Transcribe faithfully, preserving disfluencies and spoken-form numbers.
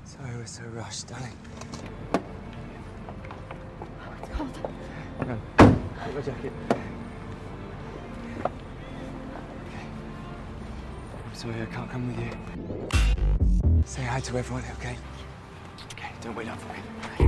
Sorry we're so rushed, darling. Oh, it's cold. Hang on. Get my jacket. Okay. I'm sorry I can't come with you. Say hi to everyone, okay? Okay, don't wait up for me.